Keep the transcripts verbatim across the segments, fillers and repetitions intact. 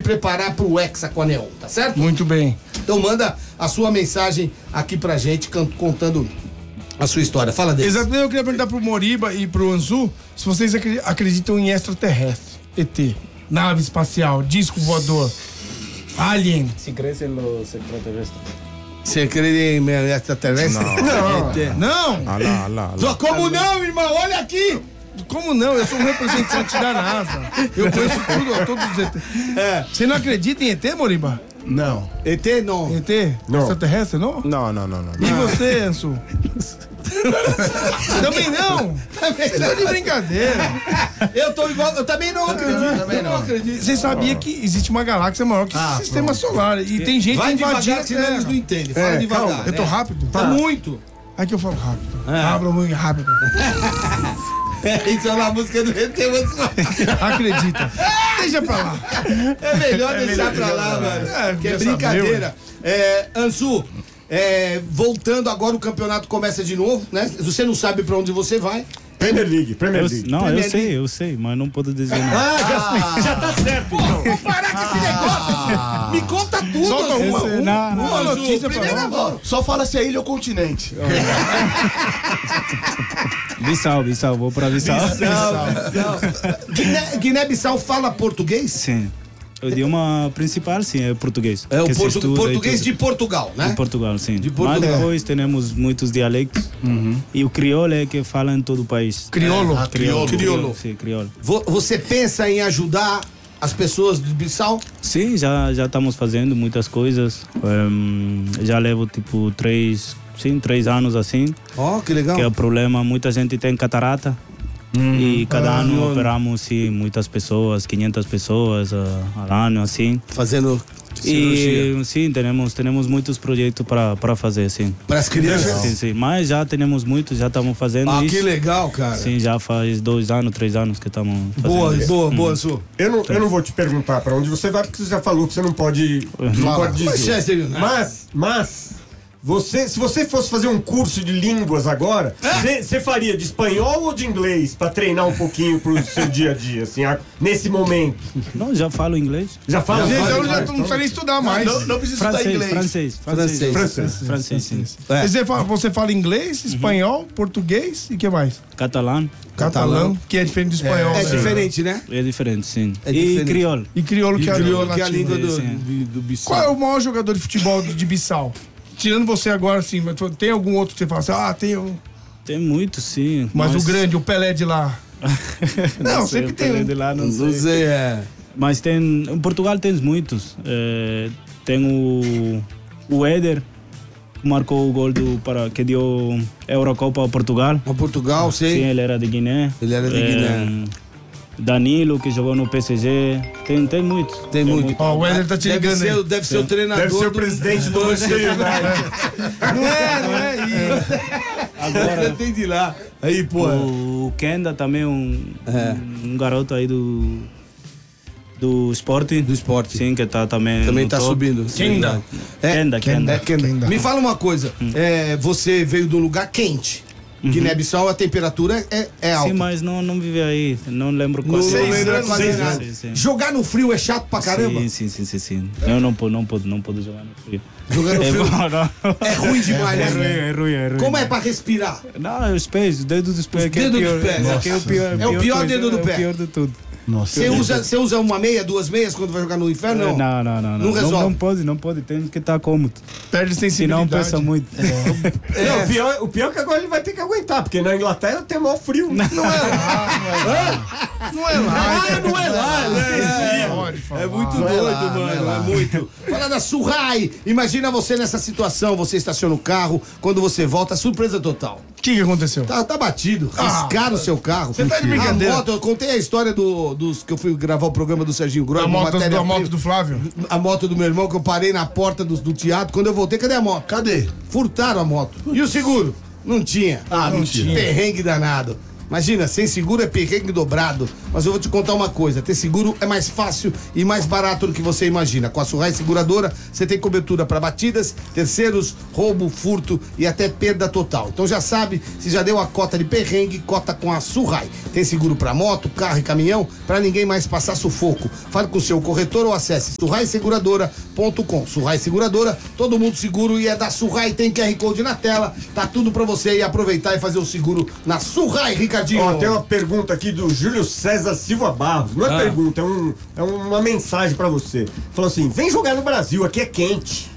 preparar pro Hexa com a Neon, tá certo? Muito bem. Então manda a sua mensagem aqui pra gente, contando a sua história. Fala deles. Exatamente, eu queria perguntar pro Moriba e pro Anzu se vocês acreditam em extraterrestre, E T, nave espacial, disco voador, alien. Se crescem os extraterrestres. Você crê em extraterrestre? Não. Não. Não. Ah lá, ah lá, ah lá. Como não, irmão? Olha aqui! Como não? Eu sou um representante da NASA. Eu conheço tudo, todos os E T. É. Você não acredita em E T, Moriba? Não. E T não. E T? Não. Extraterrestre, não? Não, não, não, não. E você, Ansu? Também não? Você tá de brincadeira. Eu tô igual, eu também não acredito. Também não acredito. Você sabia que existe uma galáxia maior que o Ah, sistema pronto. solar. E tem gente Vai invadindo devagar, a senão Terra. eles não entendem. Fala É, devagar. calma, eu tô é. rápido? Tá muito. Aqui eu falo rápido. É. Abra muito rápido. Isso é uma música do E T. Acredita. Deixa pra lá. É melhor É deixar melhor pra lá, deixar mano. lá. É, que é já brincadeira. É, Ansu, é, voltando agora, o campeonato começa de novo, né? Você não sabe pra onde você vai. Premier League, Premier Eu- League. não, Premier eu sei, League. eu sei, mas não posso dizer não. Ah, já, Já tá certo, então. Vamos parar com esse negócio. Me conta tudo, Solta Ansu. uma, Esse- uma, não, uma não, notícia pra primeira nós. mão. Só fala se é ilha ou continente. Bissau, Bissau, vou pra Bissau. Guiné- Guiné-Bissau fala português? Sim. O idioma principal, sim, é português. É o que se portu- estuda e português tudo. de Portugal, né? De Portugal, sim. De Portugal. Mas depois temos muitos dialectos. E o crioulo é que fala em todo o país. Criolo. Ah, crioulo. Crioulo. Sim, crioulo. Vo- Você pensa em ajudar as pessoas do Bissau? Sim, já já estamos fazendo muitas coisas. Ehm, já levo tipo três, sim, três anos assim. Ó, que legal. Que é o problema, muita gente tem catarata. E cada Ah, ano não. operamos sim, muitas pessoas, quinhentas pessoas uh, ao ano, assim. Fazendo cirurgia. E sim, temos, temos muitos projetos para para fazer, sim. Para as crianças? Sim, sim. Mas já temos muitos, já estamos fazendo Ah, isso. que legal, cara. Sim, já faz dois anos, três anos que estamos fazendo Boa, isso. boa, boa, Su. Eu não, eu não vou te perguntar pra onde você vai, porque você já falou que você não pode, não Fala. pode Mas, dizer. Chester, né? Mas, mas, você, se você fosse fazer um curso de línguas agora, você você faria de espanhol ou de inglês pra treinar um pouquinho pro seu dia a dia, assim, a- nesse momento? Não, já falo inglês. Já fala? Então Já já fala, não precisa nem estudar mais. Não, não precisa estudar Francês, inglês. francês, Francês. francês, francês, sim. É. Você, fala, você fala inglês, espanhol, português e o que mais? Catalão Catalão, que é diferente do espanhol. É né? diferente, né? é diferente, sim. É e diferente. crioulo. E crioulo, que, é, a língua Que é a latina. língua do, Sim. do, do Bissau. Qual é o maior jogador de futebol de Bissau? Tirando você agora, assim, mas tem algum outro que você fala assim, ah, tem um... Tem muito, sim. Mas, o grande, o Pelé de lá. Não, sei, sempre o tem Pelé um. de lá, não Não sei. sei, é. Mas tem, em Portugal tem muitos. É, tem o, o Éder, que marcou o gol do, para, que deu a Eurocopa a Portugal. A Portugal, sei. Sim, ele era de Guiné. Ele era de É, Guiné. Danilo, que jogou no P S G. Tem, tem muitos. Tem muito. Ó, o Éder tá te Deve ligando ser, aí. deve ser o treinador. Deve ser o do- presidente do Manchester United. Não é, não é isso. Agora tem de lá. Aí, pô. O Kenda também, um, É. um garoto aí do, do Sporting. Do Sporting. Sim, que tá também Também no tá top. subindo. Kenda. É, Kenda, Kenda. É, Kenda. Kenda. Me fala uma coisa. É, você veio de um lugar quente. Guiné-Bissau, a temperatura é, é alta. Sim, mas não, não vive aí. Não lembro Não quase. lembra anos, quase seis nada. anos. Sim, sim. Jogar no frio é chato pra caramba. Sim, sim, sim, sim, sim. Eu não puedo, não puedo, não puedo jogar no frio. Jogar no É frio bom, não. é ruim demais, É ruim, né? é ruim, é ruim. Como é pra respirar? Não, os pés, os dedos dos pés. Os que é dedos pior, dos pés. é, que é o pior, É o pior coisa, dedo do é pé. o pior de tudo. Nossa. Você usa, você usa uma meia, duas meias quando vai jogar no inferno? Não. Não, não, não. Não, Não resolve. não pode, não pode. Tem que estar cômodo. Perde Senão sensibilidade. pensa muito. Não, o, pior, o pior é que agora ele vai ter que aguentar, porque na Inglaterra tem maior frio. Não, Não é lá. Não é lá. Ah, não é lá, né? Pode falar. É muito Não é doido, lá, não é mano. É, lá. muito. Fala da Surrai. Imagina você nessa situação. Você estaciona o carro. Quando você volta, surpresa total. O que, que aconteceu? Tá, tá batido. Riscaram o seu carro. Você tá de brincadeira. A moto, eu contei a história do, dos que eu fui gravar o programa do Serginho Grosso. A moto, a moto do Flávio? A moto do meu irmão, que eu parei na porta do, do teatro. Quando eu voltei, cadê a moto? Cadê? Furtaram a moto. E o seguro? Não tinha. Ah, Não mentira. tinha. Perrengue danado. Imagina, sem seguro é perrengue dobrado. mas eu vou te contar uma coisa: ter seguro é mais fácil e mais barato do que você imagina. Com a Surrai Seguradora, você tem cobertura para batidas, terceiros, roubo, furto e até perda total. Então já sabe, se já deu a cota de perrengue, cota com a Surrai. Tem seguro para moto, carro e caminhão, para ninguém mais passar sufoco. Fale com o seu corretor ou acesse surrai seguradora ponto com. Surrai Seguradora, todo mundo seguro e é da Surrai, tem Q R Code na tela, tá tudo para você ir aproveitar e fazer o seguro na Surrai, Ricardinho. Ó, tem uma pergunta aqui do Júlio César Silva Barros. Não é Ah. pergunta, é, um, é uma mensagem pra você. Falou assim: vem jogar no Brasil, aqui é quente.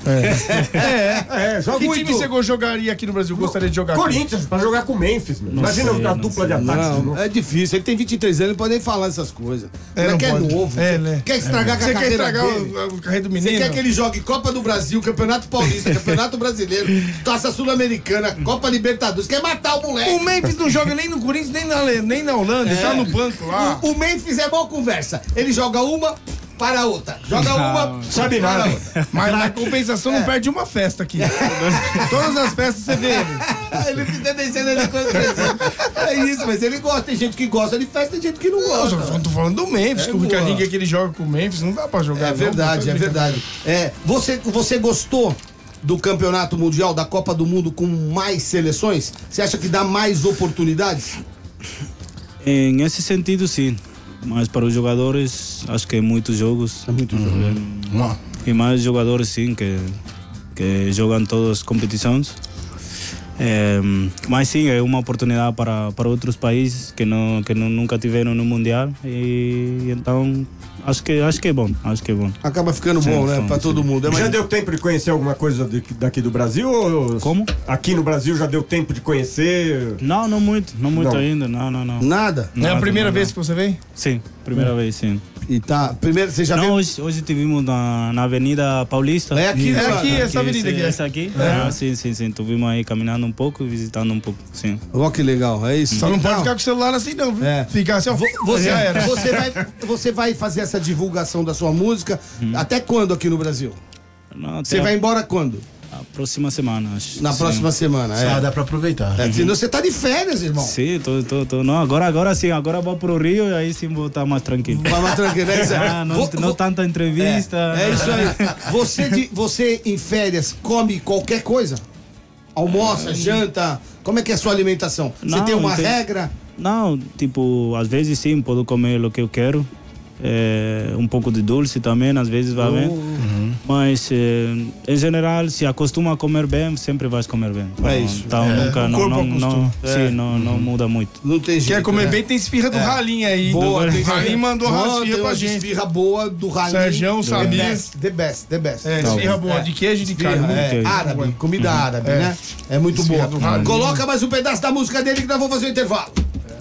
É. É, joga Que muito. time você jogaria aqui no Brasil? Gostaria de jogar aqui? Corinthians, pra jogar com o Memphis, meu. Imagina sei, a não dupla sei. de ataques de Não, novo. é difícil. Ele tem vinte e três anos, não pode nem falar essas coisas. É, Ele não quer pode. novo. É, Você né? quer estragar com a Você quer carreira estragar dele. o, o carreira do Você menino? quer que ele jogue Copa do Brasil, Campeonato Paulista, Campeonato Brasileiro, Taça Sul-Americana, Copa Libertadores. Quer matar o moleque. O Memphis não joga nem no Corinthians, nem na, nem na Holanda, ele tá no banco lá. O, o Memphis é boa conversa. Ele joga uma para outra. Joga uma. Sabe para nada. outra. Mas na compensação não perde uma festa aqui. Todas as festas você vê ele. Ele fica deixando ele acontecer. É isso, mas ele gosta. Tem gente que gosta de festa, tem gente que não Nossa, gosta. eu tô falando do Memphis, É que o Ricardinho boa. quer que ele joga com o Memphis, não dá pra jogar. É não, verdade, tá é brincando. verdade. É, você, você gostou do Campeonato Mundial, da Copa do Mundo com mais seleções? Você acha que dá mais oportunidades? Em esse sentido, sim. Mas para os jogadores, acho que é muitos jogos. É muito jogo. E mais jogadores, sim, que, que jogam todas as competições. É, mas sim, é uma oportunidade para, para outros países que, não, que não, nunca tiveram no Mundial. E então, acho que, acho que é bom. Acho que é bom. Acaba ficando Sim, bom, né? sim, Pra sim. todo mundo. É Já mais... deu tempo de conhecer alguma coisa de- daqui do Brasil? Ou... Como? Aqui no Brasil já deu tempo de conhecer? Não, não muito. Não muito Não. ainda. Não, não, não. Nada? É a Nada, primeira não, vez não. que você vem? Sim, primeira vez, sim. E tá. Primeiro, você já Não, viu? hoje, hoje tivemos na, na Avenida Paulista. É aqui, É né? aqui, essa avenida aqui. Essa aqui? Ah, sim, sim, sim. Estivemos aí caminhando um pouco e visitando um pouco, sim. Ó, que legal, é isso. Só não pode Então, ficar com o celular assim, não, viu? É. Ficar assim, ó. vo- Você, já era. você, vai, você vai fazer essa divulgação da sua música até quando aqui no Brasil? Não, até Você a, vai embora quando? a próxima semana, acho. Na sim. próxima semana, é. Ah, dá pra aproveitar. É, senão você tá de férias, irmão. Sim, tô, tô, tô. Não, agora, agora sim, agora vou pro Rio e aí sim vou estar mais tranquilo. Vai mais tranquilo, né? Isso é- Ah, não, Vo- não vo- tanta entrevista. É, é isso aí. Você, de, você em férias come qualquer coisa? Almoça, janta? Como é que é a sua alimentação? Você Não, tem uma tem- regra? Não, tipo, às vezes sim, posso comer o que eu quero. É, um pouco de doce também, às vezes vai bem. Mas, é, em geral, se acostuma a comer bem, sempre vais comer bem. É isso. Então, É, nunca, o não, corpo não, não, acostuma. sim, não, não muda muito. Não tem jeito. Quer comer né? bem, tem esfirra do Ralinho aí. Boa, do tem Ralinho mandou Não, uma tem esfirra pra uma gente. esfirra boa do Ralinho. Sergião, The Samir. best, the best, the best. É, esfirra boa, de queijo e de Esfirra, carne. é, queijo. árabe, comida árabe, É. né? É muito Esfirra boa. do Ralinho. Coloca mais um pedaço da música dele que nós vamos fazer o intervalo.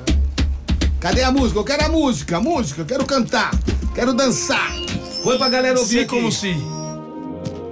Cadê a música? Eu quero a música, a música, eu quero cantar, quero dançar. Põe pra galera ouvir Sim, aqui. como se.